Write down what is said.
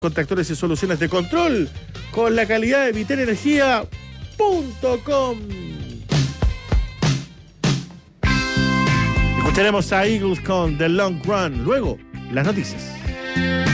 Contactores y soluciones de control con la calidad de viterenergia.com. Escucharemos a Eagles con The Long Run. Luego, las noticias.